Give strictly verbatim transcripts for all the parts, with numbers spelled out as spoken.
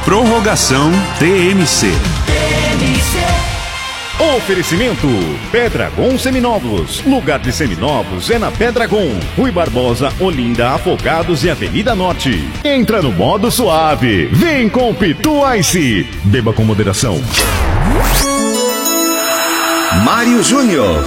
Prorrogação T M C. Oferecimento Pedragon Seminovos. Lugar de seminovos é na Pedragon. Rui Barbosa, Olinda, Afogados e Avenida Norte. Entra no modo suave. Vem com Pitu Ice. Beba com moderação. Mário Júnior.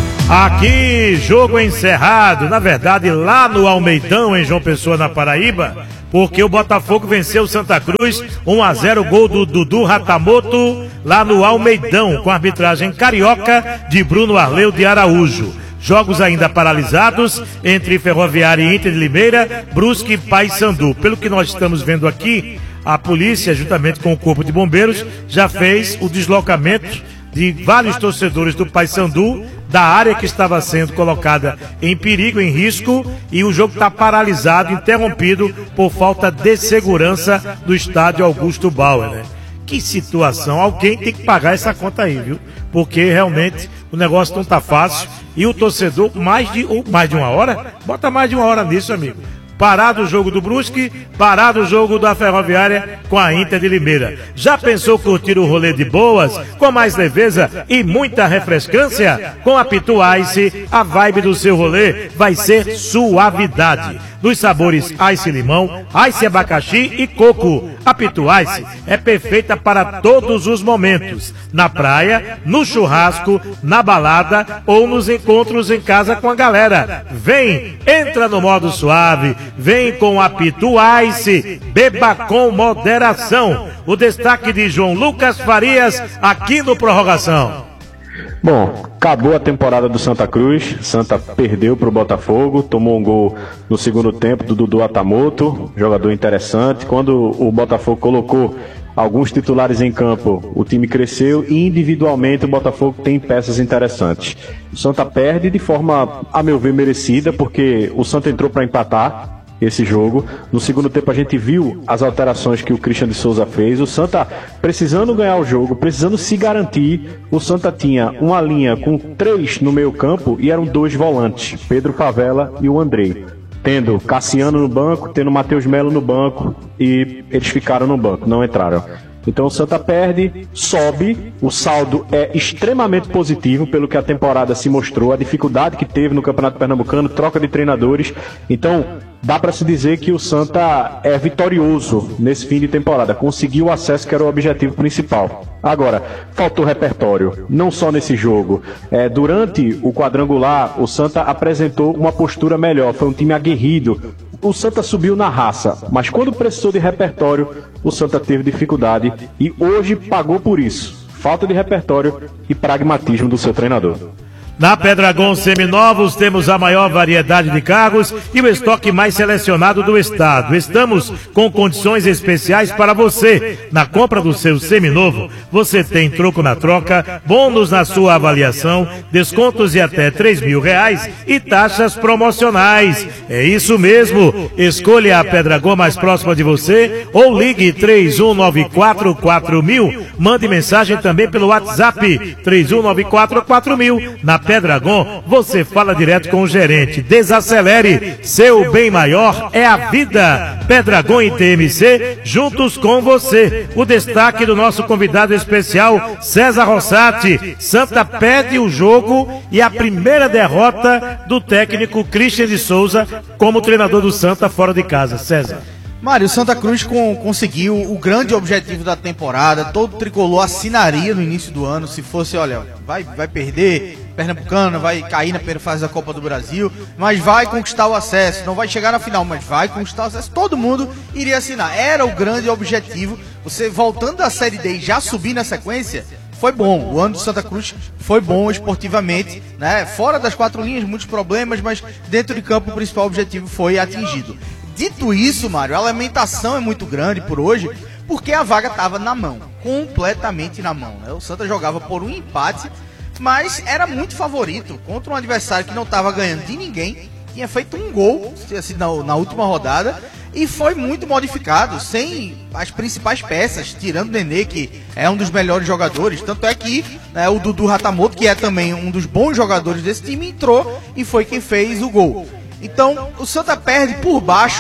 Aqui, jogo encerrado, na verdade lá no Almeidão, em João Pessoa, na Paraíba, porque o Botafogo venceu o Santa Cruz, um a zero, gol do Dudu Ratamoto, lá no Almeidão, com a arbitragem carioca de Bruno Arleu de Araújo. Jogos ainda paralisados entre Ferroviária e Inter de Limeira, Brusque e Paysandu. Pelo que nós estamos vendo aqui, a polícia, juntamente com o Corpo de Bombeiros, já fez o deslocamento de vários torcedores do Paysandu da área que estava sendo colocada em perigo, em risco, e o jogo está paralisado, interrompido por falta de segurança do estádio Augusto Bauer, né? Que situação, alguém tem que pagar essa conta aí, viu? Porque realmente o negócio não tá fácil e o torcedor, mais de, mais de uma hora, bota mais de uma hora nisso, amigo. Parado o jogo do Brusque, parado o jogo da Ferroviária com a Inter de Limeira. Já pensou curtir o rolê de boas, com mais leveza e muita refrescância? Com a Pitu Ice, a vibe do seu rolê vai ser suavidade. Dos sabores Ice Limão, Ice Abacaxi e Coco. A Pitu Ice é perfeita para todos os momentos. Na praia, no churrasco, na balada ou nos encontros em casa com a galera. Vem, entra no modo suave. Vem com a Pitu Ice, beba com moderação. O destaque de João Lucas Farias aqui no Prorrogação. Bom, acabou a temporada do Santa Cruz. Santa perdeu para o Botafogo, tomou um gol no segundo tempo do Dudu Ratamoto, jogador interessante. Quando o Botafogo colocou alguns titulares em campo, o time cresceu e individualmente o Botafogo tem peças interessantes. O Santa perde de forma, a meu ver, merecida, porque o Santa entrou para empatar esse jogo. No segundo tempo a gente viu as alterações que o Christian de Souza fez. O Santa precisando ganhar o jogo, precisando se garantir. O Santa tinha uma linha com três no meio campo e eram dois volantes, Pedro Favela e o Andrei, tendo Cassiano no banco, tendo Matheus Melo no banco, e eles ficaram no banco, não entraram. Então o Santa perde, sobe, o saldo é extremamente positivo pelo que a temporada se mostrou, a dificuldade que teve no Campeonato Pernambucano, troca de treinadores. Então dá para se dizer que o Santa é vitorioso nesse fim de temporada, conseguiu o acesso que era o objetivo principal. Agora, faltou repertório, não só nesse jogo. É, durante o quadrangular, o Santa apresentou uma postura melhor, foi um time aguerrido. O Santa subiu na raça, mas quando precisou de repertório, o Santa teve dificuldade e hoje pagou por isso. Falta de repertório e pragmatismo do seu treinador. Na Pedragon Seminovos temos a maior variedade de carros e o estoque mais selecionado do estado. Estamos com condições especiais para você. Na compra do seu seminovo, você tem troco na troca, bônus na sua avaliação, descontos de até três mil reais e taxas promocionais. É isso mesmo. Escolha a Pedragon mais próxima de você ou ligue três um nove quatro quatro mil. Mande mensagem também pelo WhatsApp três um nove quatro quatro mil. Na Pedragon, você fala direto com o gerente. Desacelere, seu bem maior é a vida. Pedragon e T M C, juntos com você. O destaque do nosso convidado especial, César Rossati. Santa perde o jogo e a primeira derrota do técnico Christian de Souza como treinador do Santa fora de casa. César. Mário, o Santa Cruz com, conseguiu o grande objetivo da temporada. Todo tricolor assinaria no início do ano se fosse, olha, vai, vai perder Pernambucano, vai cair na primeira fase da Copa do Brasil, mas vai conquistar o acesso. Não vai chegar na final, mas vai conquistar o acesso. Todo mundo iria assinar. Era o grande objetivo. Você voltando da Série D e já subir na sequência, foi bom. O ano do Santa Cruz foi bom esportivamente, né? Fora das quatro linhas, muitos problemas, mas dentro de campo o principal objetivo foi atingido. Dito isso, Mário, a lamentação é muito grande por hoje, porque a vaga estava na mão, completamente na mão, né? O Santa jogava por um empate, mas era muito favorito contra um adversário que não estava ganhando de ninguém, tinha feito um gol assim, na, na última rodada e foi muito modificado, sem as principais peças, tirando o Nenê, que é um dos melhores jogadores. Tanto é que né, o Dudu Ratamoto, que é também um dos bons jogadores desse time, entrou e foi quem fez o gol. Então, o Santa perde por baixo,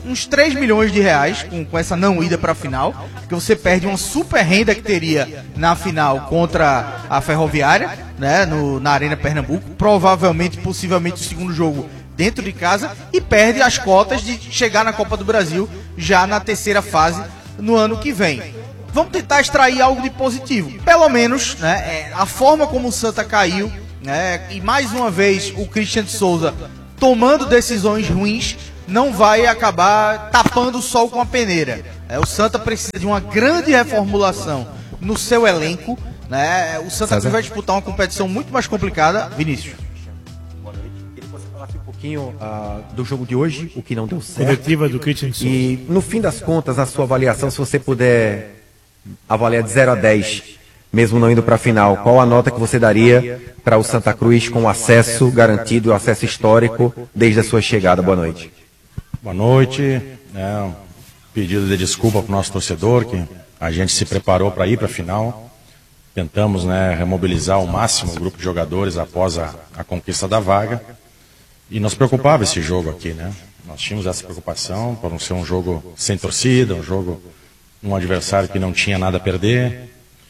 uns três milhões de reais com, com essa não ida para a final, porque você perde uma super renda que teria na final contra a Ferroviária, né, no, na Arena Pernambuco, provavelmente, possivelmente o segundo jogo dentro de casa, e perde as cotas de chegar na Copa do Brasil já na terceira fase no ano que vem. Vamos tentar extrair algo de positivo, pelo menos, né, é, a forma como o Santa caiu, né, e mais uma vez o Christian de Souza tomando decisões ruins, não vai acabar tapando o sol com a peneira. É, o Santa precisa de uma grande reformulação no seu elenco, né? O Santa César vai disputar uma competição muito mais complicada. Vinícius. Boa noite. Queria que você falasse um pouquinho uh, do jogo de hoje, o que não deu certo. Coletiva do Christian de Souza. E no fim das contas, a sua avaliação, se você puder avaliar de zero a dez, mesmo não indo para a final, qual a nota que você daria para o Santa Cruz com acesso garantido, acesso histórico, desde a sua chegada? Boa noite. Boa noite. É, um pedido de desculpa para o nosso torcedor, que a gente se preparou para ir para a final. Tentamos, né, remobilizar ao máximo o grupo de jogadores após a, a conquista da vaga. E nos preocupava esse jogo aqui, né? Nós tínhamos essa preocupação por não ser um jogo sem torcida, um jogo, um adversário que não tinha nada a perder.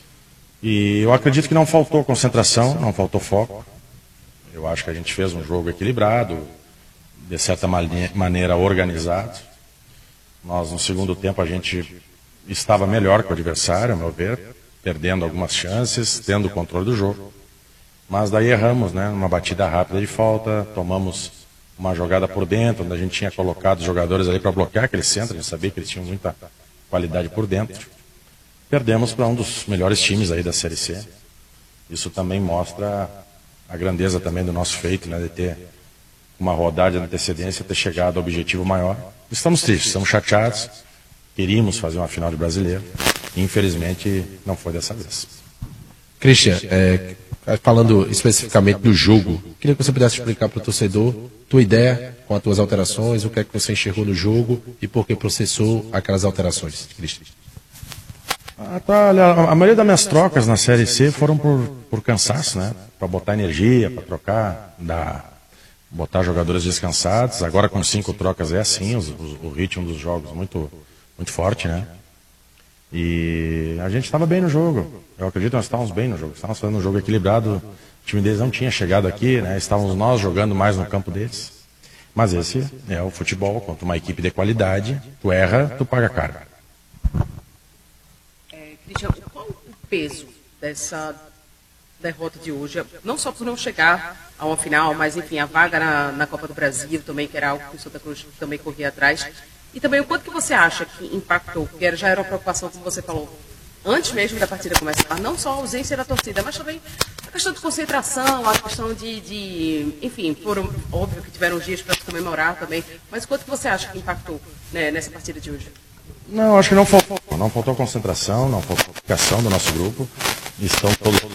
E eu acredito que não faltou concentração, não faltou foco. Eu acho que a gente fez um jogo equilibrado, de certa maneira organizado. Nós, no segundo tempo, a gente estava melhor que o adversário, a meu ver, perdendo algumas chances, tendo o controle do jogo. Mas daí erramos, né? Uma batida rápida de falta, tomamos uma jogada por dentro, onde a gente tinha colocado os jogadores ali para bloquear aquele centro, a gente sabia que eles tinham muita qualidade por dentro. Perdemos para um dos melhores times aí da Série C. Isso também mostra a grandeza também do nosso feito, né, de ter uma rodada de antecedência, ter chegado ao objetivo maior. Estamos tristes, estamos chateados, queríamos fazer uma final de Brasileiro, e infelizmente não foi dessa vez. Christian, é, falando especificamente do jogo, queria que você pudesse explicar para o torcedor tua ideia com as tuas alterações, o que é que você enxergou no jogo e por que processou aquelas alterações, Christian. Ah, tá, olha, a maioria das minhas trocas na Série C foram por, por cansaço, né? Para botar energia, para trocar, dar, botar jogadores descansados. Agora com cinco trocas é assim, os, os, o ritmo dos jogos muito, muito forte, né? E a gente estava bem no jogo. Eu acredito que nós estávamos bem no jogo. Estávamos fazendo um jogo equilibrado. O time deles não tinha chegado aqui, né? Estávamos nós jogando mais no campo deles. Mas esse é o futebol, contra uma equipe de qualidade. Tu erra, tu paga caro. Qual o peso dessa derrota de hoje? Não só por não chegar a uma final, mas enfim, a vaga na, na Copa do Brasil também, que era algo que o Santa Cruz também corria atrás. E também o quanto que você acha que impactou, porque já era uma preocupação, como você falou, antes mesmo da partida começar, não só a ausência da torcida, mas também a questão de concentração, a questão de, de enfim, foram, óbvio que tiveram dias para comemorar também, mas o quanto que você acha que impactou, né, nessa partida de hoje? Não, acho que não faltou, não faltou concentração, não faltou aplicação do nosso grupo. Estão todos. O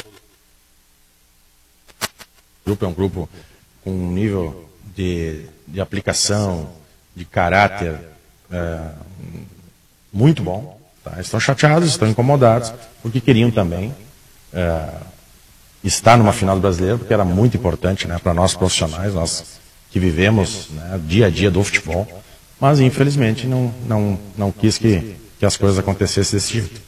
grupo é um grupo com um nível de, de aplicação, de caráter é, muito bom. Tá? Estão chateados, estão incomodados, porque queriam também é, estar numa final do Brasileiro, porque era muito importante, né, para nós profissionais, nós que vivemos, né, dia a dia do futebol. Mas, infelizmente, não, não, não quis que, que as coisas acontecessem desse jeito.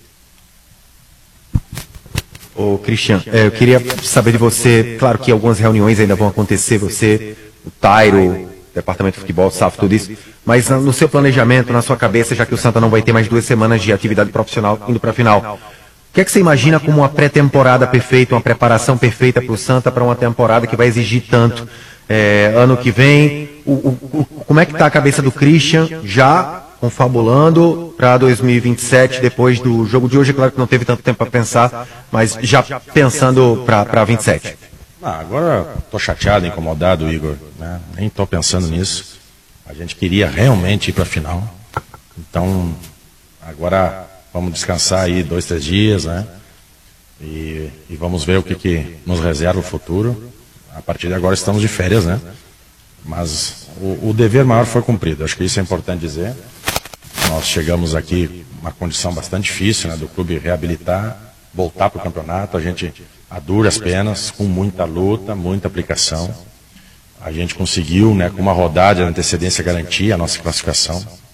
Ô, Christian, é, eu queria saber de você, claro que algumas reuniões ainda vão acontecer, você, o Tairo, Departamento de Futebol, S A F, tudo isso, mas no seu planejamento, na sua cabeça, já que o Santa não vai ter mais duas semanas de atividade profissional indo para a final, o que é que você imagina como uma pré-temporada perfeita, uma preparação perfeita para o Santa, para uma temporada que vai exigir tanto? É, ano que vem, o, o, o, como é que está a cabeça do Christian já confabulando para dois mil e vinte e sete, depois do jogo de hoje? Claro que não teve tanto tempo para pensar, mas já pensando para vinte e sete. Ah, agora estou chateado, incomodado, Igor, né? Nem estou pensando nisso. A gente queria realmente ir para a final, então agora vamos descansar aí dois, três dias, né? E, e vamos ver o que, que nos reserva o futuro. A partir de agora estamos de férias, né? Mas o, o dever maior foi cumprido. Acho que isso é importante dizer. Nós chegamos aqui uma condição bastante difícil, né, do clube reabilitar, voltar para o campeonato. A gente, a duras penas, com muita luta, muita aplicação. A gente conseguiu, né, com uma rodada de antecedência, garantir a nossa classificação.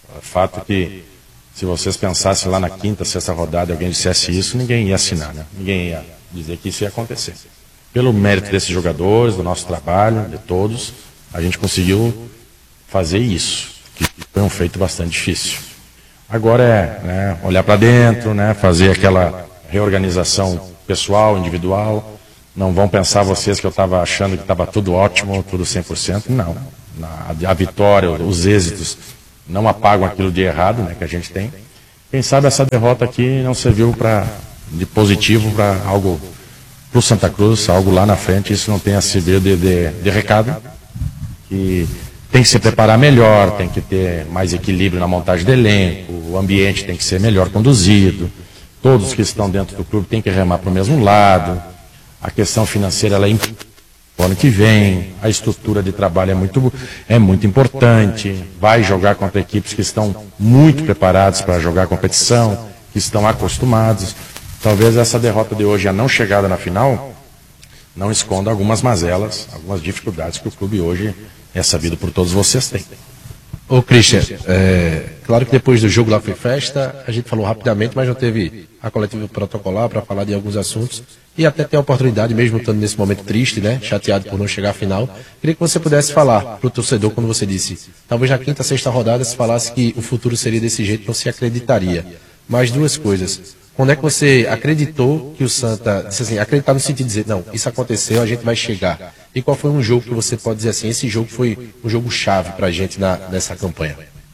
Fato que, se vocês pensassem lá na quinta, sexta rodada e alguém dissesse isso, ninguém ia assinar, né? Ninguém ia dizer que isso ia acontecer. Pelo mérito desses jogadores, do nosso trabalho, de todos, a gente conseguiu fazer isso, que foi um feito bastante difícil. Agora é, né, olhar para dentro, né, fazer aquela reorganização pessoal, individual. Não vão pensar vocês que eu estava achando que estava tudo ótimo, tudo cem por cento. Não. A, a vitória, os êxitos não apagam aquilo de errado, né, que a gente tem. Quem sabe essa derrota aqui não serviu pra, de positivo para algo para o Santa Cruz, algo lá na frente. Isso não tenha servido de, de, de recado. Que tem que se preparar melhor, tem que ter mais equilíbrio na montagem do elenco, o ambiente tem que ser melhor conduzido, todos que estão dentro do clube têm que remar para o mesmo lado, a questão financeira ela é importante no ano que vem, a estrutura de trabalho é muito, é muito importante, vai jogar contra equipes que estão muito preparadas para jogar a competição, que estão acostumados. Talvez essa derrota de hoje, a não chegada na final, não esconda algumas mazelas, algumas dificuldades que o clube hoje é sabido por todos vocês têm. Ô Christian, é, claro que depois do jogo lá foi festa, a gente falou rapidamente, mas não teve a coletiva protocolar para falar de alguns assuntos e até ter a oportunidade, mesmo estando nesse momento triste, né, chateado por não chegar à final. Queria que você pudesse falar para o torcedor, quando você disse, talvez na quinta, sexta rodada, se falasse que o futuro seria desse jeito, não se acreditaria. Mas duas coisas. Quando é que você acreditou que o Santa, disse assim, acreditar no sentido de dizer, não, isso aconteceu, a gente vai chegar. E qual foi um jogo que você pode dizer assim, esse jogo foi um jogo chave pra gente na, nessa campanha?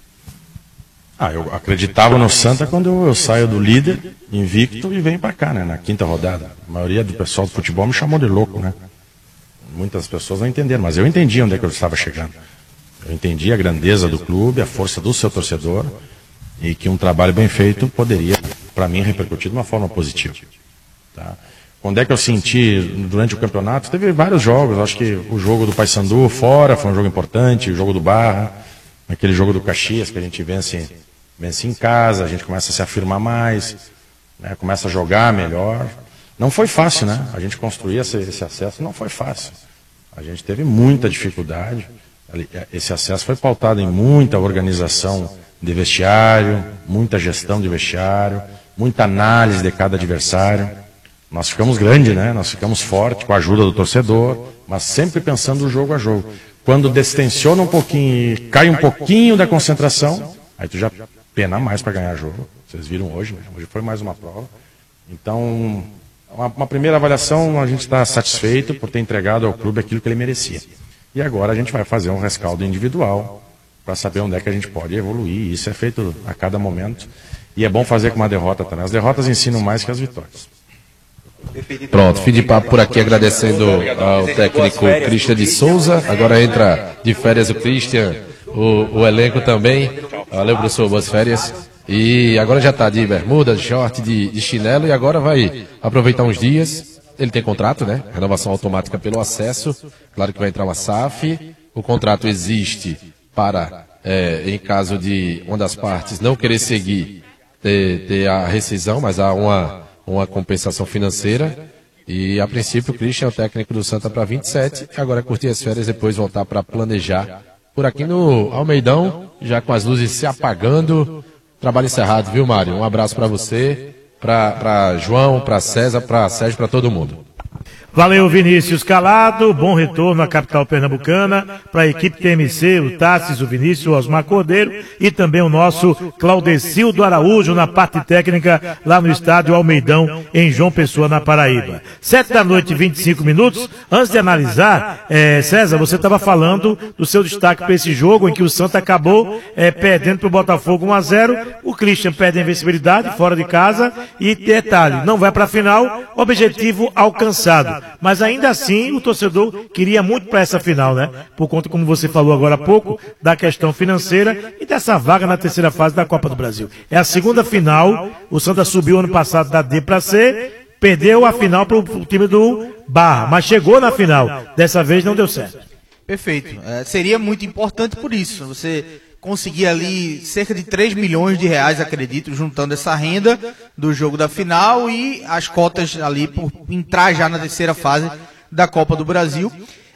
Ah, eu acreditava no Santa quando eu, eu saio do líder, invicto, e venho para cá, né, na quinta rodada. A maioria do pessoal do futebol me chamou de louco, né? Muitas pessoas não entenderam, mas eu entendi onde é que eu estava chegando. Eu entendi a grandeza do clube, a força do seu torcedor, e que um trabalho bem feito poderia, para mim, repercutir de uma forma positiva. Tá? Quando é que eu senti, durante o campeonato, teve vários jogos, acho que o jogo do Paysandu fora foi um jogo importante, o jogo do Barra, aquele jogo do Caxias que a gente vence, vence em casa, a gente começa a se afirmar mais, né, começa a jogar melhor. Não foi fácil, né? A gente construir esse, esse acesso não foi fácil. A gente teve muita dificuldade, esse acesso foi pautado em muita organização de vestiário, muita gestão de vestiário, muita análise de cada adversário. Nós ficamos grande, né? Nós ficamos fortes com a ajuda do torcedor, mas sempre pensando jogo a jogo. Quando destensiona um pouquinho, cai um pouquinho da concentração, aí tu já pena mais para ganhar jogo. Vocês viram hoje, né? Hoje foi mais uma prova. Então, uma, uma primeira avaliação, a gente está satisfeito por ter entregado ao clube aquilo que ele merecia. E agora a gente vai fazer um rescaldo individual para saber onde é que a gente pode evoluir. Isso é feito a cada momento. E é bom fazer com uma derrota também. As derrotas ensinam mais que as vitórias. Pronto, fim de papo por aqui, agradecendo ao técnico Christian de Souza. Agora entra de férias o Christian, o, o elenco também. Valeu, professor, boas férias. E agora já está de bermuda, de short, de, de chinelo, e agora vai aproveitar uns dias. Ele tem contrato, né? Renovação automática pelo acesso. Claro que vai entrar uma S A F. O contrato existe para, é, em caso de uma das partes não querer seguir, ter, ter a rescisão, mas há uma, uma compensação financeira. E, a princípio, o Christian é o técnico do Santa para vinte e sete. Agora é curtir as férias, depois voltar para planejar. Por aqui no Almeidão, já com as luzes se apagando. Trabalho encerrado, viu, Mário? Um abraço para você, para João, para César, para Sérgio, para todo mundo. Valeu, Vinícius Calado, bom retorno à capital pernambucana, para a equipe T M C, o Tassis, o Vinícius, o Osmar Cordeiro e também o nosso Claudecildo Araújo na parte técnica lá no estádio Almeidão, em João Pessoa, na Paraíba. Sete da noite e vinte e cinco minutos. Antes de analisar, é, César, você estava falando do seu destaque para esse jogo em que o Santa acabou é, perdendo para o Botafogo um a zero, o Christian perde a invencibilidade fora de casa e, detalhe, não vai para a final, objetivo alcançado. Mas ainda assim, o torcedor queria muito para essa final, né? Por conta, como você falou agora há pouco, da questão financeira e dessa vaga na terceira fase da Copa do Brasil. É a segunda final, o Santa subiu ano passado da D para C, perdeu a final para o time do Barra, mas chegou na final. Dessa vez não deu certo. Perfeito. É, seria muito importante por isso. Você conseguir ali cerca de três milhões de reais, acredito, juntando essa renda do jogo da final e as cotas ali por entrar já na terceira fase da Copa do Brasil.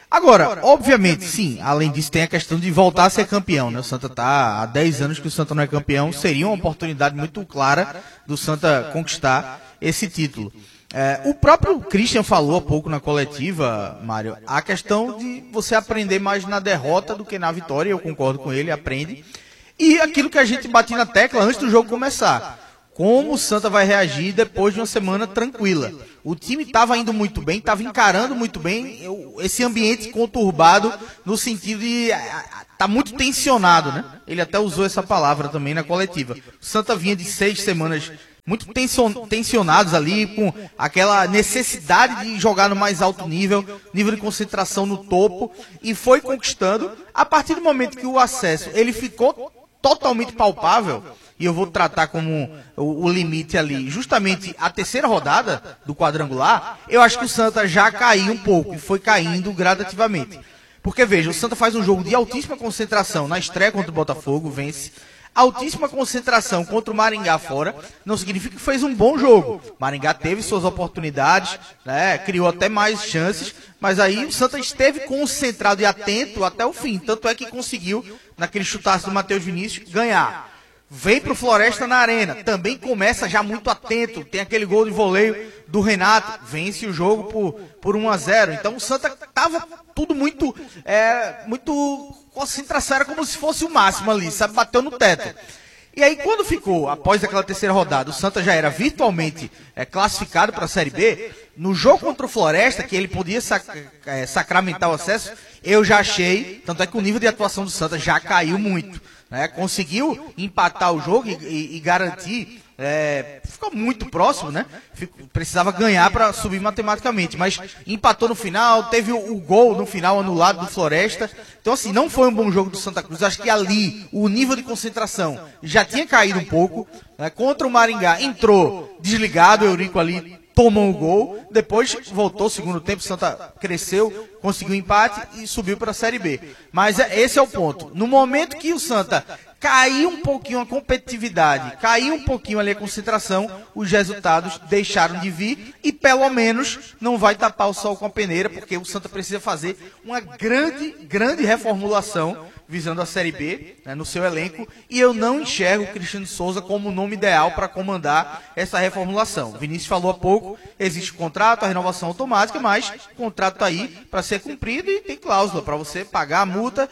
Agora, obviamente, sim, além disso tem a questão de voltar a ser campeão, né? O Santa tá há dez anos que o Santa não é campeão, seria uma oportunidade muito clara do Santa conquistar esse título. É, o próprio Christian falou há pouco na coletiva, Mário, a questão de você aprender mais na derrota do que na vitória, eu concordo com ele, aprende. E aquilo que a gente bate na tecla antes do jogo começar, como o Santa vai reagir depois de uma semana tranquila. O time estava indo muito bem, estava encarando muito bem esse ambiente conturbado, no sentido de tá muito tensionado, né? Ele até usou essa palavra também na coletiva. O Santa vinha de seis semanas muito tensionados ali, com aquela necessidade de jogar no mais alto nível, nível de concentração no topo, e foi conquistando. A partir do momento que o acesso ele ficou totalmente palpável, e eu vou tratar como o, o limite ali, justamente a terceira rodada do quadrangular, eu acho que o Santa já caiu um pouco, e foi caindo gradativamente. Porque, veja, o Santa faz um jogo de altíssima concentração na estreia contra o Botafogo, vence. Altíssima concentração contra o Maringá fora, não significa que fez um bom jogo. Maringá teve suas oportunidades, né, criou até mais chances, mas aí o Santa esteve concentrado e atento até o fim. Tanto é que conseguiu, naquele chutaço do Matheus Vinícius, ganhar. Vem pro Floresta na Arena, também começa já muito atento, tem aquele gol de voleio do Renato, vence o jogo por, por um a zero. Então o Santa tava tudo muito, é, muito concentração, era como se fosse o máximo ali, sabe, bateu no teto. E aí quando ficou, após aquela terceira rodada, o Santa já era virtualmente é, classificado para a Série B, no jogo contra o Floresta, que ele podia sac, é, sacramentar o acesso, eu já achei, tanto é que o nível de atuação do Santa já caiu muito. Né, conseguiu empatar o jogo e, e, e garantir, é, ficou muito próximo, né? Fico, precisava ganhar para subir matematicamente, mas empatou no final, teve o, o gol no final anulado do Floresta. Então, assim, não foi um bom jogo do Santa Cruz. Acho que ali o nível de concentração já tinha caído um pouco. Né? Contra o Maringá, entrou desligado, o Eurico ali tomou o gol, depois voltou o segundo tempo, o Santa cresceu, conseguiu empate e subiu para a Série B. Mas esse é o ponto. No momento que o Santa caiu um pouquinho a competitividade, caiu um pouquinho ali a concentração, os resultados deixaram de vir e pelo menos não vai tapar o sol com a peneira, porque o Santa precisa fazer uma grande, grande reformulação visando a Série B, né, no seu elenco, e eu não enxergo o Cristiano Souza como o nome ideal para comandar essa reformulação. O Vinícius falou há pouco, existe contrato, a renovação automática, mas o contrato está aí para ser cumprido e tem cláusula para você pagar a multa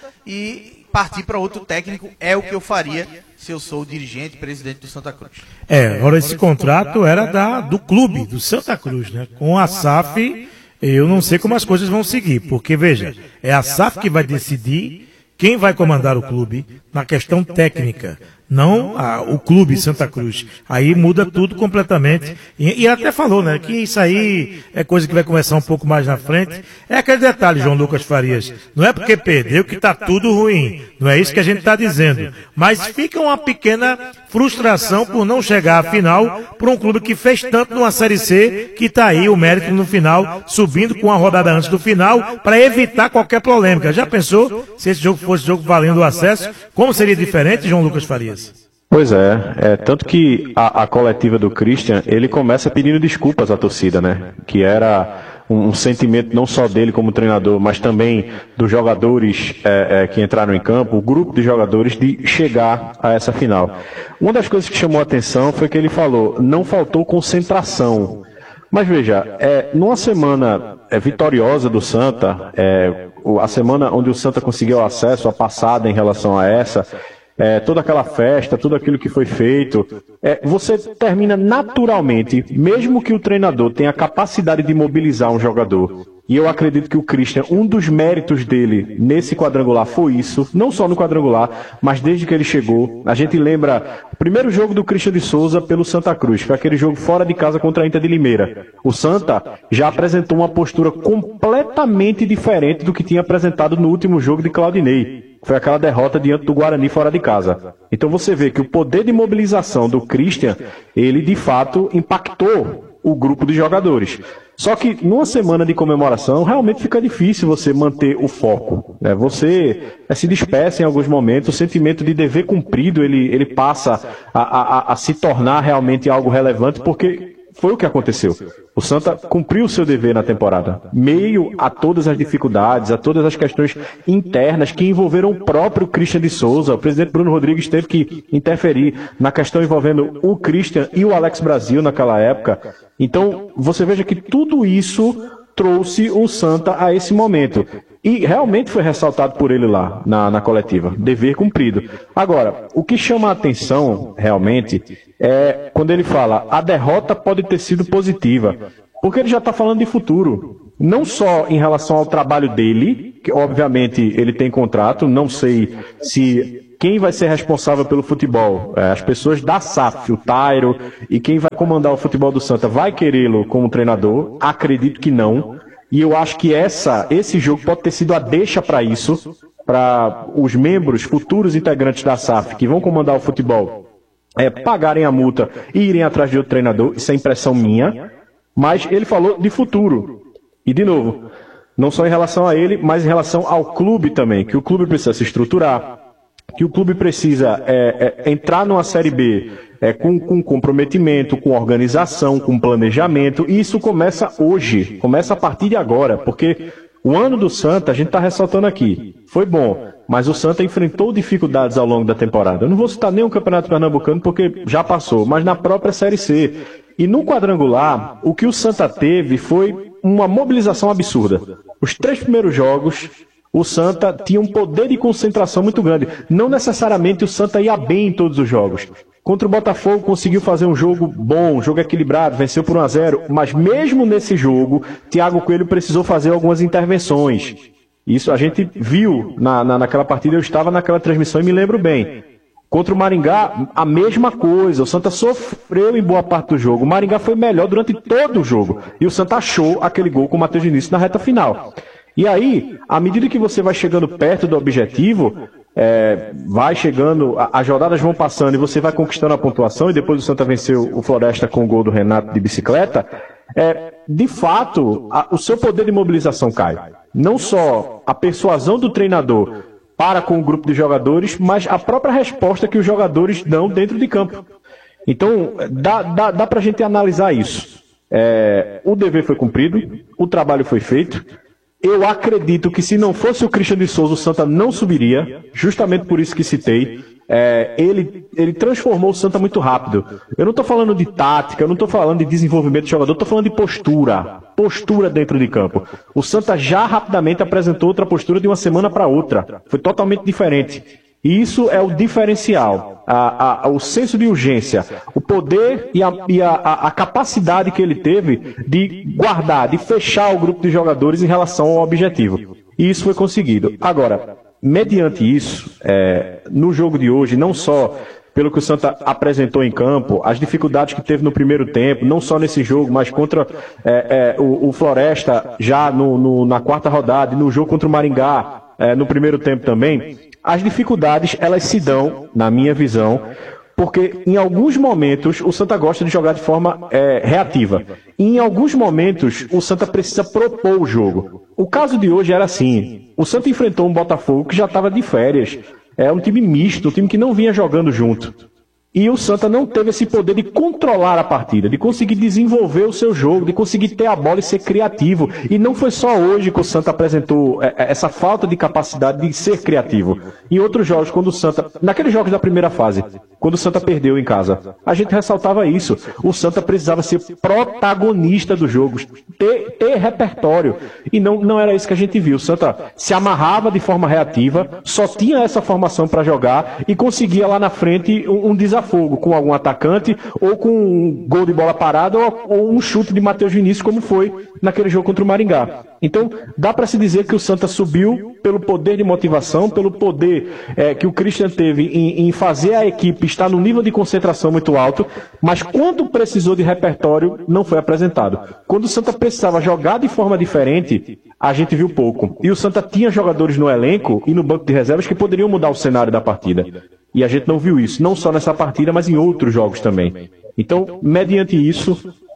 e partir para outro técnico, é o que eu faria se eu sou o dirigente, presidente do Santa Cruz. É, agora esse contrato era da, do clube, do Santa Cruz, né? Com a S A F, eu não sei como as coisas vão seguir, porque, veja, é a S A F que vai decidir quem vai comandar o clube na questão técnica, não a, o clube Santa Cruz. Aí muda tudo completamente. E, e até falou, né, que isso aí é coisa que vai começar um pouco mais na frente. É aquele detalhe, João Lucas Farias. Não é porque perdeu que está tudo ruim. Não é isso que a gente está dizendo. Mas fica uma pequena frustração por não chegar à final para um clube que fez tanto numa Série C, que está aí o mérito no final, subindo com a rodada antes do final, para evitar qualquer polêmica. Já pensou se esse jogo fosse jogo valendo o acesso? Como seria diferente, João Lucas Farias? Pois é, é tanto que a, a coletiva do Christian, ele começa pedindo desculpas à torcida, né? Que era um, um sentimento não só dele como treinador, mas também dos jogadores é, é, que entraram em campo, o grupo de jogadores, de chegar a essa final. Uma das coisas que chamou a atenção foi que ele falou, não faltou concentração. Mas veja, é, numa semana é, vitoriosa do Santa, é, a semana onde o Santa conseguiu acesso, a passada em relação a essa, é, toda aquela festa, tudo aquilo que foi feito, é, você termina naturalmente, mesmo que o treinador tenha a capacidade de mobilizar um jogador, e eu acredito que o Christian, um dos méritos dele nesse quadrangular foi isso, não só no quadrangular, mas desde que ele chegou. A gente lembra o primeiro jogo do Christian de Souza pelo Santa Cruz, foi aquele jogo fora de casa contra a Inter de Limeira. O Santa já apresentou uma postura completamente diferente do que tinha apresentado no último jogo de Claudinei. Foi aquela derrota diante do Guarani fora de casa. Então você vê que o poder de mobilização do Christian, ele de fato impactou o grupo de jogadores. Só que numa semana de comemoração, realmente fica difícil você manter o foco. Né? Você é, se dispersa em alguns momentos, o sentimento de dever cumprido, ele, ele passa a, a, a se tornar realmente algo relevante, porque foi o que aconteceu. O Santa cumpriu o seu dever na temporada, meio a todas as dificuldades, a todas as questões internas que envolveram o próprio Christian de Souza. O presidente Bruno Rodrigues teve que interferir na questão envolvendo o Christian e o Alex Brasil naquela época. Então, você veja que tudo isso trouxe o Santa a esse momento. E realmente foi ressaltado por ele lá, na, na coletiva. Dever cumprido. Agora, o que chama a atenção, realmente, é quando ele fala, a derrota pode ter sido positiva. Porque ele já está falando de futuro. Não só em relação ao trabalho dele, que obviamente ele tem contrato, não sei se quem vai ser responsável pelo futebol, é, as pessoas da S A F, o Tairo, e quem vai comandar o futebol do Santa vai querê-lo como treinador? Acredito que não. E eu acho que essa, esse jogo pode ter sido a deixa para isso, para os membros, futuros integrantes da S A F, que vão comandar o futebol, é, pagarem a multa e irem atrás de outro treinador. Isso é impressão minha. Mas ele falou de futuro. E, de novo, não só em relação a ele, mas em relação ao clube também, que o clube precisa se estruturar, que o clube precisa é, é, entrar numa Série B é, com, com comprometimento, com organização, com planejamento, e isso começa hoje, começa a partir de agora, porque o ano do Santa, a gente está ressaltando aqui, foi bom, mas o Santa enfrentou dificuldades ao longo da temporada. Eu não vou citar nem o Campeonato Pernambucano, porque já passou, mas na própria Série C. E no quadrangular, o que o Santa teve foi uma mobilização absurda. Os três primeiros jogos, o Santa tinha um poder de concentração muito grande. Não necessariamente o Santa ia bem em todos os jogos. Contra o Botafogo conseguiu fazer um jogo bom, um jogo equilibrado, venceu por um a zero, mas mesmo nesse jogo, Thiago Coelho precisou fazer algumas intervenções. Isso a gente viu na, na, naquela partida, eu estava naquela transmissão e me lembro bem. Contra o Maringá, a mesma coisa. O Santa sofreu em boa parte do jogo. O Maringá foi melhor durante todo o jogo. E o Santa achou aquele gol com o Matheus Diniz na reta final. E aí, à medida que você vai chegando perto do objetivo, é, vai chegando, as rodadas vão passando e você vai conquistando a pontuação, e depois o Santa venceu o Floresta com o gol do Renato de bicicleta, é, de fato, a, o seu poder de mobilização cai. Não só a persuasão do treinador para com o grupo de jogadores, mas a própria resposta que os jogadores dão dentro de campo. Então, dá, dá, dá para a gente analisar isso. É, o dever foi cumprido, o trabalho foi feito. Eu acredito que se não fosse o Christian de Souza, o Santa não subiria, justamente por isso que citei. É, ele, ele transformou o Santa muito rápido. Eu não estou falando de tática, eu não estou falando de desenvolvimento de jogador, eu estou falando de postura. Postura dentro de campo. O Santa já rapidamente apresentou outra postura de uma semana para outra. Foi totalmente diferente. E isso é o diferencial. A, a, o senso de urgência, o poder e, a, e a, a capacidade que ele teve de guardar, de fechar o grupo de jogadores em relação ao objetivo. E isso foi conseguido. Agora, mediante isso, é, no jogo de hoje, não só pelo que o Santa apresentou em campo, as dificuldades que teve no primeiro tempo, não só nesse jogo, mas contra é, é, o, o Floresta já no, no, na quarta rodada, e no jogo contra o Maringá, é, no primeiro tempo também, as dificuldades, elas se dão, na minha visão, porque em alguns momentos o Santa gosta de jogar de forma é, reativa. E em alguns momentos o Santa precisa propor o jogo. O caso de hoje era assim. O Santa enfrentou um Botafogo que já estava de férias. É um time misto, um time que não vinha jogando junto. E o Santa não teve esse poder de controlar a partida, de conseguir desenvolver o seu jogo, de conseguir ter a bola e ser criativo. E não foi só hoje que o Santa apresentou essa falta de capacidade de ser criativo. Em outros jogos, quando o Santa, naqueles jogos da primeira fase, quando o Santa perdeu em casa, a gente ressaltava isso. O Santa precisava ser protagonista do jogo, ter, ter repertório. E não, não era isso que a gente viu. O Santa se amarrava de forma reativa, só tinha essa formação para jogar e conseguia lá na frente um, um desafogo com algum atacante, ou com um gol de bola parada, ou, ou um chute de Matheus Vinícius, como foi naquele jogo contra o Maringá. Então, dá para se dizer que o Santa subiu pelo poder de motivação, pelo poder é, que o Christian teve em, em fazer a equipe estar num nível de concentração muito alto, mas quando precisou de repertório, não foi apresentado. Quando o Santa precisava jogar de forma diferente, a gente viu pouco. E o Santa tinha jogadores no elenco e no banco de reservas que poderiam mudar o cenário da partida. E a gente não viu isso, não só nessa partida, mas em outros jogos também. Então, mediante isso,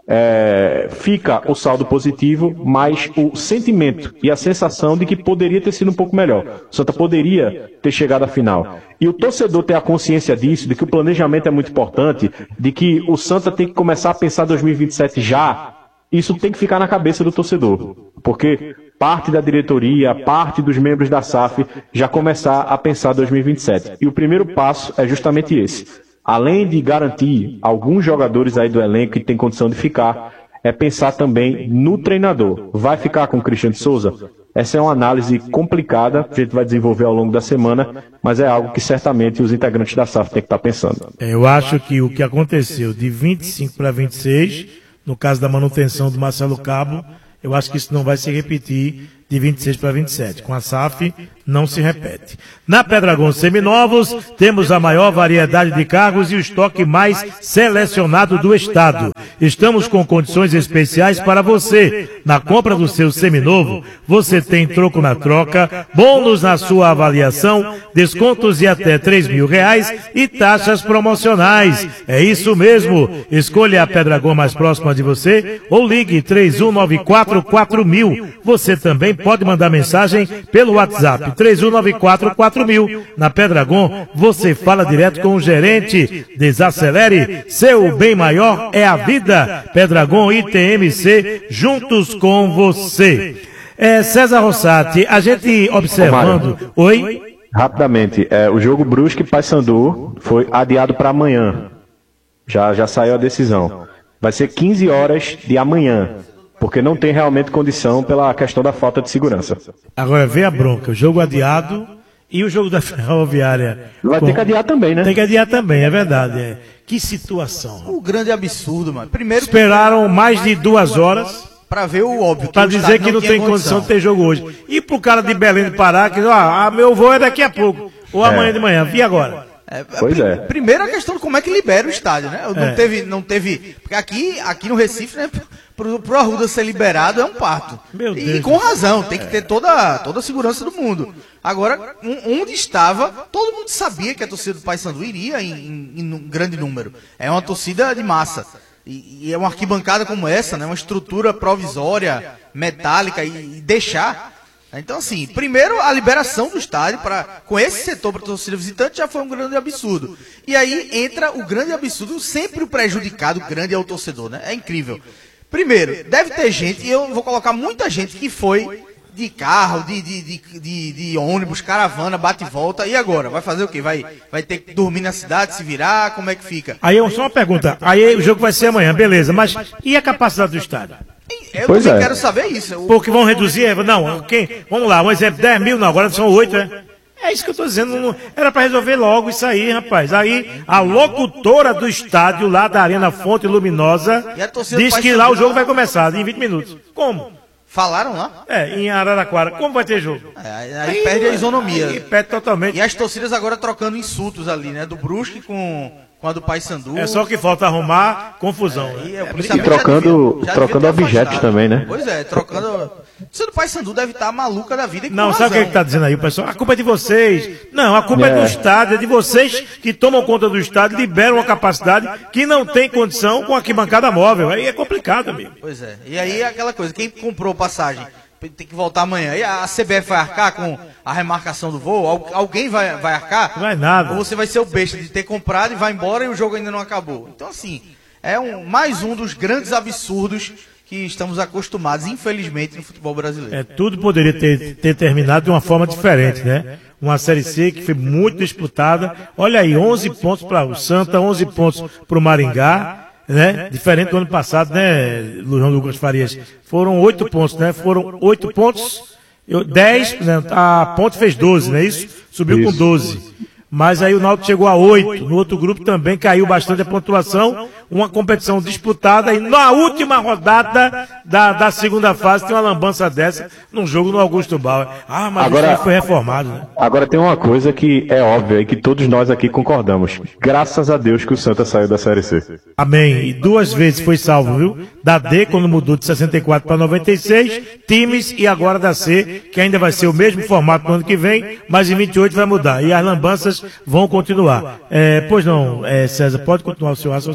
é, fica o saldo positivo, mas o sentimento e a sensação de que poderia ter sido um pouco melhor. O Santa poderia ter chegado à final. E o torcedor ter a consciência disso, de que o planejamento é muito importante, de que o Santa tem que começar a pensar dois mil e vinte e sete já, isso tem que ficar na cabeça do torcedor. Porque parte da diretoria, parte dos membros da S A F já começar a pensar dois mil e vinte e sete. E o primeiro passo é justamente esse. Além de garantir alguns jogadores aí do elenco que tem condição de ficar, é pensar também no treinador. Vai ficar com o Cristiano de Souza? Essa é uma análise complicada, a gente vai desenvolver ao longo da semana, mas é algo que certamente os integrantes da S A F têm que estar pensando. Eu acho que o que aconteceu de vinte e cinco para vinte e seis, no caso da manutenção do Marcelo Cabo, eu acho que isso não vai se repetir de vinte e seis para vinte e sete. Com a S A F, não se repete. Na Pedragon Seminovos, temos a maior variedade de carros e o estoque mais selecionado do estado. Estamos com condições especiais para você. Na compra do seu seminovo, você tem troco na troca, bônus na sua avaliação, descontos de até três mil reais e taxas promocionais. É isso mesmo. Escolha a Pedragon mais próxima de você ou ligue três um nove quatro quatro mil. Você também pode mandar mensagem pelo WhatsApp três um nove quatro quatro mil. Na Pedragon, você fala direto com o gerente. Desacelere, seu bem maior é a vida. Pedragon e T M C, juntos com você. É, César Rossati, a gente observando... Ô, Oi? Rapidamente, é, o jogo Brusque e Paysandu foi adiado para amanhã. Já, já saiu a decisão. Vai ser quinze horas de amanhã. Porque não tem realmente condição pela questão da falta de segurança. Agora vê a bronca, o jogo adiado e o jogo da Ferroviária. Vai Com... ter que adiar também, né? Tem que adiar também, é verdade. É. Que situação. O grande absurdo, mano. Primeiro esperaram mais de duas horas para ver o óbvio. Para dizer que não tem condição. condição de ter jogo hoje. E pro cara de Belém do Pará, que ah, meu voo é daqui a pouco, ou amanhã é. de manhã. E agora? É, pois pr é. Primeiro a questão de como é que libera o estádio, né? Não é. teve, não teve, porque aqui, aqui no Recife, né, pro, pro Arruda ser liberado é um parto. Meu e, Deus. e com razão, tem que ter toda, toda a segurança do mundo. Agora, um, onde estava, todo mundo sabia que a torcida do Paysandu iria em, em, em um grande número. É uma torcida de massa. E, e é uma arquibancada como essa, né, uma estrutura provisória, metálica, e, e deixar... Então, assim, primeiro a liberação do estádio para com esse setor para a torcida visitante já foi um grande absurdo. E aí entra o grande absurdo, sempre o prejudicado grande é o torcedor, né? É incrível. Primeiro, deve ter gente, e eu vou colocar muita gente que foi de carro, de, de, de, de, de ônibus, caravana, bate e volta, e agora? Vai fazer o quê? Vai, vai ter que dormir na cidade, se virar? Como é que fica? Aí só uma pergunta, aí o jogo vai ser amanhã, beleza, mas e a capacidade do estádio? Eu pois também é. quero saber isso. Porque vão reduzir, não, quem? Vamos lá, um exemplo, dez mil, não, agora são oito, né? É isso que eu estou dizendo, não, era para resolver logo isso aí, rapaz. Aí a locutora do estádio lá da Arena Fonte Luminosa diz que lá o jogo vai começar em vinte minutos. Como? Falaram lá? É, em Araraquara. Como vai ter jogo? É, aí, aí perde a isonomia. Aí perde totalmente. E as torcidas agora trocando insultos ali, né? Do Brusque com... com a do Paysandu. É só que falta arrumar confusão. É, né? e, é, e trocando, devia, trocando objetos também, né? Pois é, trocando... Você do Paysandu deve estar maluca da vida e com Não, razão. sabe o que está dizendo aí, pessoal? A culpa é de vocês. Não, a culpa é. é do estádio, é de vocês que tomam conta do estádio, liberam a capacidade que não tem condição com a arquibancada móvel. Aí é complicado, amigo. Pois é. E aí é aquela coisa, quem comprou passagem tem que voltar amanhã. E a C B F vai arcar com a remarcação do voo? Al alguém vai, vai arcar? Não vai nada. Ou você vai ser o besta de ter comprado e vai embora e o jogo ainda não acabou. Então, assim, é um, mais um dos grandes absurdos que estamos acostumados, infelizmente, no futebol brasileiro. É, tudo poderia ter, ter terminado de uma forma diferente, né? Uma Série C que foi muito disputada. Olha aí, onze pontos para o Santa, onze pontos para o Maringá. Né? Diferente do ano passado, né, João Lucas Farias? Foram oito pontos, né? Foram oito pontos, dez, né? A Ponte fez doze, não é isso? Subiu isso. com doze. Mas aí o Náutico chegou a oito. No outro grupo também caiu bastante a pontuação. Uma competição disputada. E na última rodada da, da segunda fase tem uma lambança dessa num jogo no Augusto Bauer. Ah, mas agora, foi reformado, né? Agora tem uma coisa que é óbvia e que todos nós aqui concordamos. Graças a Deus que o Santa saiu da Série C. Amém. E duas vezes foi salvo, viu? Da D, quando mudou de sessenta e quatro para noventa e seis, times, e agora da C, que ainda vai ser o mesmo formato no ano que vem, mas em vinte e oito vai mudar. E as lambanças vão continuar. É, pois não, é, César, pode continuar o seu raciocínio?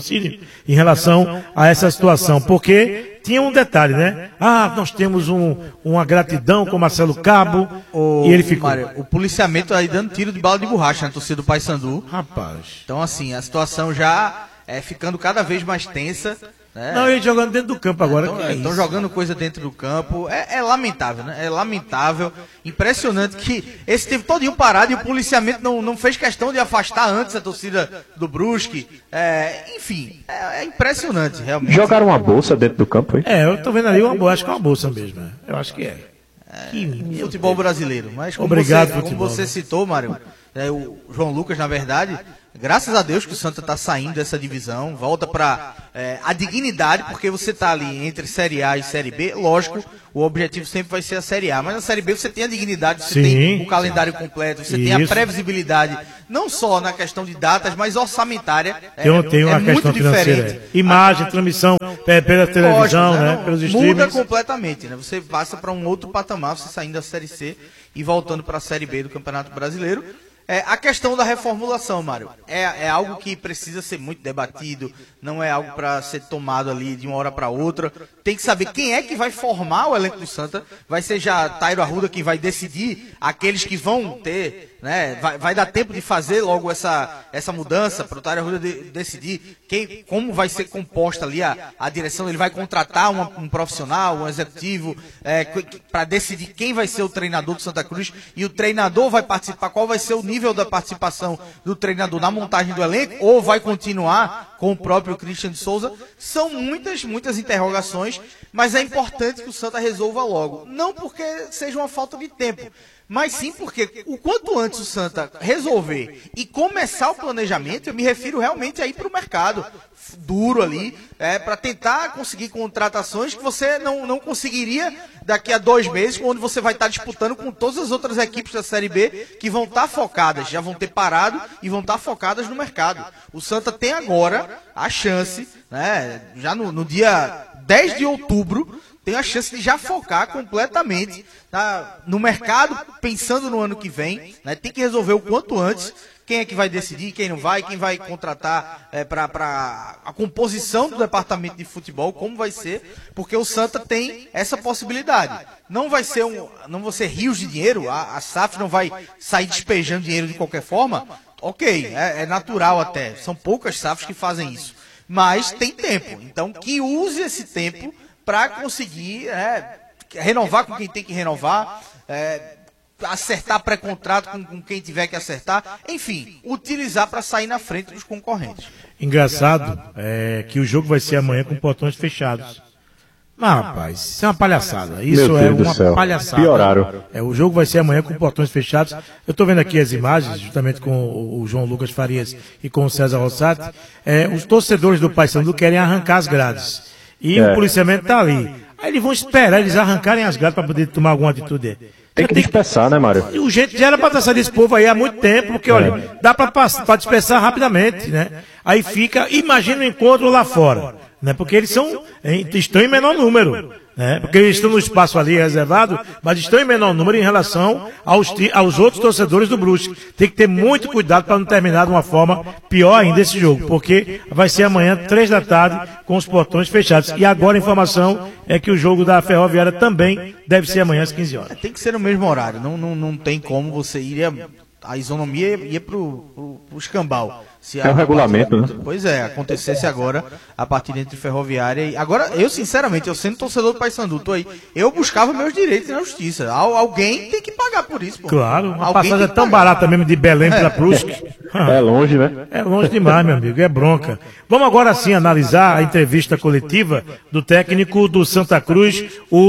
em relação a essa situação, porque tinha um detalhe, né? Ah, nós temos um, uma gratidão com Marcelo Cabo, o, e ele ficou... Mário, o policiamento aí dando tiro de bala de borracha na torcida do Paysandu. Rapaz. Então, assim, a situação já é ficando cada vez mais tensa. Né? Não, ele jogando dentro do campo agora. Estão é jogando coisa dentro do campo. É, é lamentável, né? É lamentável. Impressionante que esse tempo todinho parado e o policiamento não, não fez questão de afastar antes a torcida do Brusque. É, enfim, é, é impressionante, realmente. Jogaram uma bolsa dentro do campo, foi? É, eu tô vendo ali uma bolsa, acho que é uma bolsa mesmo. Né? Eu acho que é. é que futebol Deus. brasileiro. Mas como Obrigado, você, futebol. Como você citou, Mário, é, o João Lucas, na verdade... Graças a Deus que o Santa está saindo dessa divisão, volta para é, a dignidade, porque você está ali entre Série A e Série B. Lógico, o objetivo sempre vai ser a Série A, mas na Série B você tem a dignidade, você Sim. tem o calendário completo, você Isso. tem a previsibilidade, não só na questão de datas, mas orçamentária. É, eu tenho uma é questão financeira. É. Imagem, a, transmissão é, pela televisão, lógico, né, né, pelos streamings. Muda completamente, né? Você passa para um outro patamar, você saindo da Série C e voltando para a Série B do Campeonato Brasileiro. É, a questão da reformulação, Mário, é, é algo que precisa ser muito debatido, não é algo para ser tomado ali de uma hora para outra. Tem que saber quem é que vai formar o elenco do Santa. Vai ser já Tairo Arruda quem vai decidir aqueles que vão ter, né? Vai, vai dar tempo de fazer logo essa, essa mudança para o Tairo Arruda de, decidir quem, como vai ser composta ali a, a direção. Ele vai contratar uma, um profissional, um executivo, é, para decidir quem vai ser o treinador do Santa Cruz, e o treinador vai participar, qual vai ser o nível da participação do treinador na montagem do elenco, ou vai continuar com o próprio Christian de Souza. São muitas, muitas interrogações, mas é importante que o Santa resolva logo. Não porque seja uma falta de tempo, mas sim porque o quanto antes o Santa resolver e começar o planejamento, eu me refiro realmente a ir para o mercado duro ali, é, para tentar conseguir contratações que você não, não conseguiria daqui a dois meses, quando você vai estar disputando com todas as outras equipes da Série B que vão estar focadas, já vão ter parado e vão estar focadas no mercado. O Santa tem agora a chance, né, já no, no dia dez de outubro, tem a chance de já focar completamente tá, no mercado, pensando no ano que vem, né, tem que resolver o quanto antes. Quem é que vai decidir, quem não vai, quem vai contratar é, para a composição do departamento de futebol, como vai ser, porque o Santa tem essa possibilidade. Não vai ser, um, não vai ser rios de dinheiro, a, a S A F não vai sair despejando dinheiro de qualquer forma, ok, é, é natural até, são poucas S A Fs que fazem isso, mas tem tempo, então que use esse tempo para conseguir é, renovar com quem tem que renovar, é, acertar pré-contrato com, com quem tiver que acertar, enfim, utilizar para sair na frente dos concorrentes. Engraçado é que o jogo vai ser amanhã com portões fechados. Não, rapaz, isso é uma palhaçada. Isso é uma palhaçada. Pioraram. É, o jogo vai ser amanhã com portões fechados. Eu estou vendo aqui as imagens, justamente com o, o João Lucas Farias e com o César Rossati. É, os torcedores do Paysandu querem arrancar as grades. E é. o policiamento está ali. Aí eles vão esperar eles arrancarem as grades para poder tomar alguma atitude. Tem que dispersar, né, Mário? E o jeito já era para traçar desse povo aí há muito tempo, porque, olha, é. dá para dispersar rapidamente, né? Aí fica, imagina o encontro lá fora, né? Porque eles são, estão em menor número, né? Porque eles estão no espaço ali reservado, mas estão em menor número em relação aos, aos outros torcedores do Brusque. Tem que ter muito cuidado para não terminar de uma forma pior ainda esse jogo, porque vai ser amanhã, três da tarde, com os portões fechados. E agora a informação é que o jogo da Ferroviária também deve ser amanhã às quinze horas. É, tem que ser no mesmo horário, não, não, não tem como você ir, a, a isonomia ia para o escambau. Se é o regulamento, né? Pois é, acontecesse agora a partida entre Ferroviária e... Agora, eu sinceramente, eu sendo torcedor do Paysandu, tô aí, eu buscava meus direitos na justiça. Al, alguém tem que pagar por isso, pô. Claro, uma passagem é tão barata mesmo de Belém para Brusque. É longe, né? É longe demais, meu amigo, é bronca. Vamos agora sim analisar a entrevista coletiva do técnico do Santa Cruz,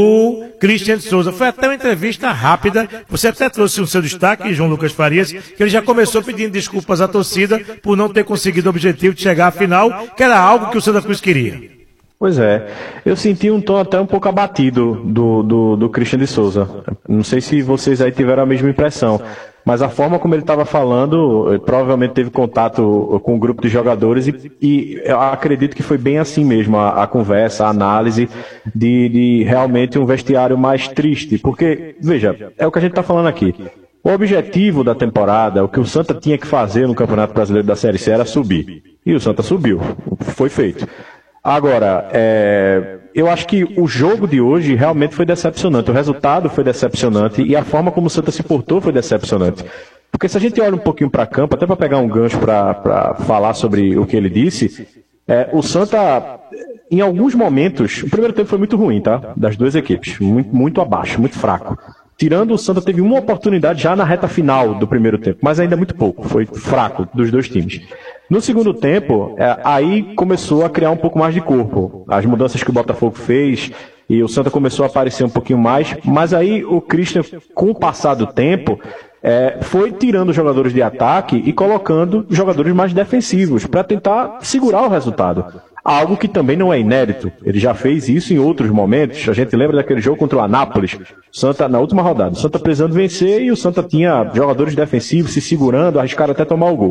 o Christian de Souza. Foi até uma entrevista rápida, você até trouxe o seu destaque, João Lucas Farias, que ele já começou pedindo desculpas à torcida por não ter conseguido o objetivo de chegar à final, que era algo que o Santa Cruz queria. Pois é, eu senti um tom até um pouco abatido do, do, do Christian de Souza. Não sei se vocês aí tiveram a mesma impressão, mas a forma como ele estava falando, provavelmente teve contato com um grupo de jogadores e, e eu acredito que foi bem assim mesmo a, a conversa, a análise de, de realmente um vestiário mais triste, porque, veja, é o que a gente está falando aqui. O objetivo da temporada, o que o Santa tinha que fazer no Campeonato Brasileiro da Série C era subir. E o Santa subiu. Foi feito. Agora, é, eu acho que o jogo de hoje realmente foi decepcionante. O resultado foi decepcionante e a forma como o Santa se portou foi decepcionante. Porque se a gente olha um pouquinho para campo, até para pegar um gancho para falar sobre o que ele disse, é, o Santa, em alguns momentos, o primeiro tempo foi muito ruim, tá? Das duas equipes, muito, muito abaixo, muito fraco. Tirando, o Santa teve uma oportunidade já na reta final do primeiro tempo, mas ainda muito pouco, foi fraco dos dois times. No segundo tempo, é, aí começou a criar um pouco mais de corpo. As mudanças que o Botafogo fez e o Santa começou a aparecer um pouquinho mais, mas aí o Christian, com o passar do tempo, é, foi tirando jogadores de ataque e colocando jogadores mais defensivos para tentar segurar o resultado. Algo que também não é inédito. Ele já fez isso em outros momentos. A gente lembra daquele jogo contra o Anápolis, Santa, na última rodada. O Santa precisando vencer e o Santa tinha jogadores defensivos se segurando, arriscaram até tomar o gol.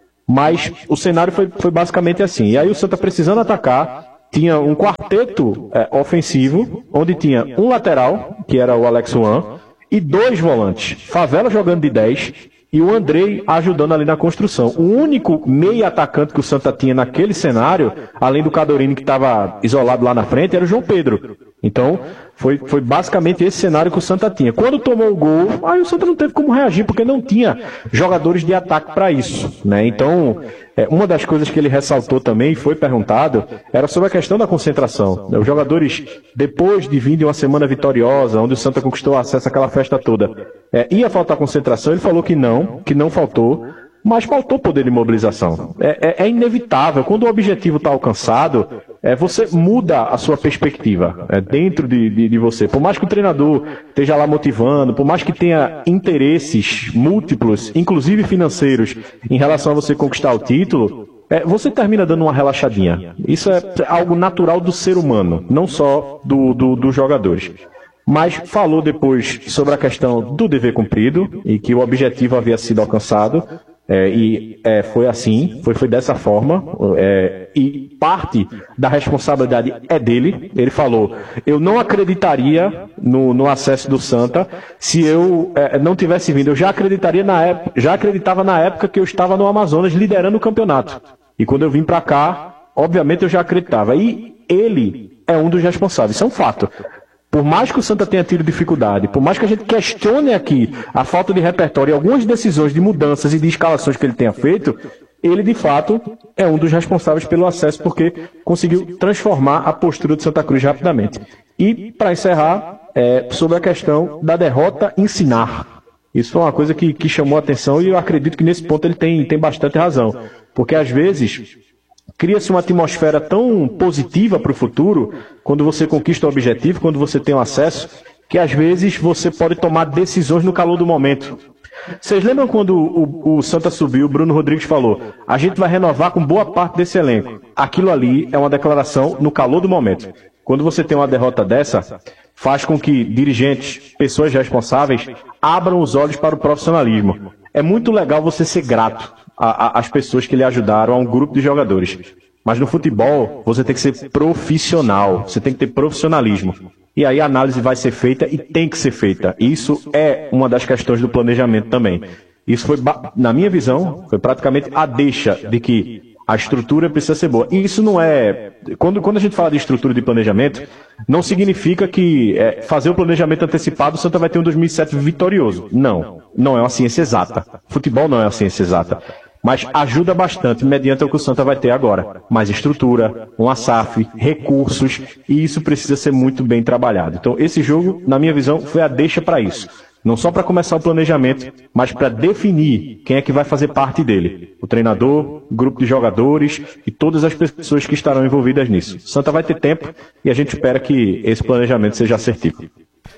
Mas o cenário foi, foi basicamente assim. E aí o Santa precisando atacar, tinha um quarteto é, ofensivo, onde tinha um lateral, que era o Alex Juan, e dois volantes. Favela jogando de dez e o Andrei ajudando ali na construção. O único meio atacante que o Santa tinha naquele cenário, além do Cadorini que estava isolado lá na frente, era o João Pedro. Então, foi, foi basicamente esse cenário que o Santa tinha. Quando tomou o gol, aí o Santa não teve como reagir, porque não tinha jogadores de ataque para isso, né? Então, é, uma das coisas que ele ressaltou também, foi perguntado, era sobre a questão da concentração. Os jogadores, depois de vir de uma semana vitoriosa, onde o Santa conquistou acesso àquela festa toda, é, ia faltar concentração? Ele falou que não, que não faltou, mas faltou poder de mobilização. É, é, é inevitável. Quando o objetivo está alcançado, é, você muda a sua perspectiva é, dentro de, de, de você. Por mais que o treinador esteja lá motivando, por mais que tenha interesses múltiplos, inclusive financeiros, em relação a você conquistar o título, é, você termina dando uma relaxadinha. Isso é algo natural do ser humano, não só do, do, dos jogadores. Mas falou depois sobre a questão do dever cumprido e que o objetivo havia sido alcançado. É, e é, foi assim, foi, foi dessa forma, é, e parte da responsabilidade é dele. Ele falou, eu não acreditaria no, no acesso do Santa se eu é, não tivesse vindo. Eu já acreditaria na época, já acreditava na época que eu estava no Amazonas liderando o campeonato. E quando eu vim para cá, obviamente eu já acreditava. E ele é um dos responsáveis, isso é um fato. Por mais que o Santa tenha tido dificuldade, por mais que a gente questione aqui a falta de repertório e algumas decisões de mudanças e de escalações que ele tenha feito, ele de fato é um dos responsáveis pelo acesso, porque conseguiu transformar a postura de Santa Cruz rapidamente. E, para encerrar, é, sobre a questão da derrota ensinar. Isso foi uma coisa que, que chamou a atenção e eu acredito que nesse ponto ele tem, tem bastante razão. Porque às vezes cria-se uma atmosfera tão positiva para o futuro, quando você conquista o objetivo, quando você tem o acesso, que às vezes você pode tomar decisões no calor do momento. Vocês lembram quando o, o Santa subiu, o Bruno Rodrigues falou, a gente vai renovar com boa parte desse elenco. Aquilo ali é uma declaração no calor do momento. Quando você tem uma derrota dessa, faz com que dirigentes, pessoas responsáveis, abram os olhos para o profissionalismo. É muito legal você ser grato às pessoas que lhe ajudaram, a um grupo de jogadores. Mas no futebol, você tem que ser profissional, você tem que ter profissionalismo. E aí a análise vai ser feita e tem que ser feita. Isso é uma das questões do planejamento também. Isso foi, na minha visão, foi praticamente a deixa de que a estrutura precisa ser boa. E isso não é... Quando, quando a gente fala de estrutura de planejamento, não significa que é, fazer o planejamento antecipado, o Santa vai ter um dois mil e sete vitorioso. Não, não é uma ciência exata. Futebol não é uma ciência exata. Mas ajuda bastante, mediante o que o Santa vai ter agora. Mais estrutura, um A S A F, recursos, e isso precisa ser muito bem trabalhado. Então, esse jogo, na minha visão, foi a deixa para isso. Não só para começar o planejamento, mas para definir quem é que vai fazer parte dele. O treinador, o grupo de jogadores e todas as pessoas que estarão envolvidas nisso. O Santa vai ter tempo e a gente espera que esse planejamento seja assertivo.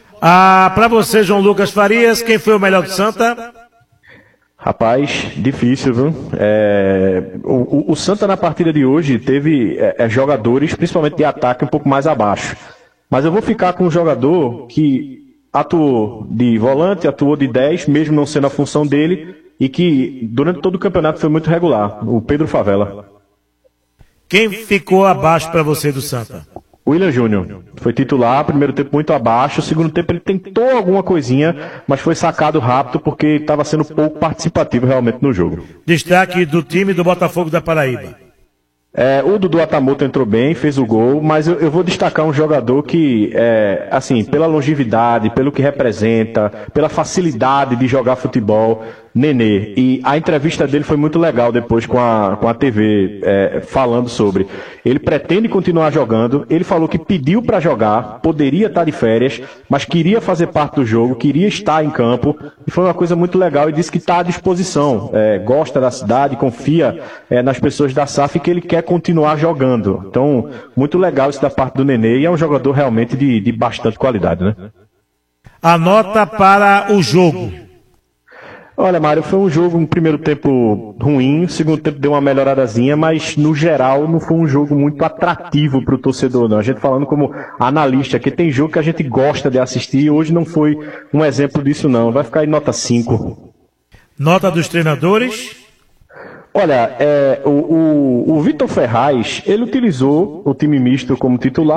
Ah, para você, João Lucas Farias, quem foi o melhor do Santa? Rapaz, difícil, viu? É, o, o, o Santa na partida de hoje teve é, é, jogadores, principalmente de ataque, um pouco mais abaixo. Mas eu vou ficar com um jogador que atuou de volante, atuou de dez, mesmo não sendo a função dele, e que durante todo o campeonato foi muito regular, o Pedro Favela. Quem ficou abaixo para você do Santa? William Júnior. Foi titular, primeiro tempo muito abaixo, segundo tempo ele tentou alguma coisinha, mas foi sacado rápido porque estava sendo pouco participativo realmente no jogo. Destaque do time do Botafogo da Paraíba. É, o Dudu Atamoto entrou bem, fez o gol, mas eu, eu vou destacar um jogador que, é, assim, pela longevidade, pelo que representa, pela facilidade de jogar futebol, Nenê. E a entrevista dele foi muito legal depois com a, com a T V, é, falando sobre. Ele pretende continuar jogando, ele falou que pediu para jogar, poderia estar de férias, mas queria fazer parte do jogo, queria estar em campo, e foi uma coisa muito legal, e disse que está à disposição, é, gosta da cidade, confia é, nas pessoas da S A F e que ele quer continuar jogando. Então, muito legal isso da parte do Nenê, e é um jogador realmente de, de bastante qualidade, né? A nota para o jogo. Olha, Mário, foi um jogo, um primeiro tempo ruim, o segundo tempo deu uma melhoradazinha, mas no geral não foi um jogo muito atrativo para o torcedor, não. A gente falando como analista, que tem jogo que a gente gosta de assistir e hoje não foi um exemplo disso, não. Vai ficar em nota cinco. Nota dos treinadores? Olha, é, o, o, o Vitor Ferraz, ele utilizou o time misto como titular.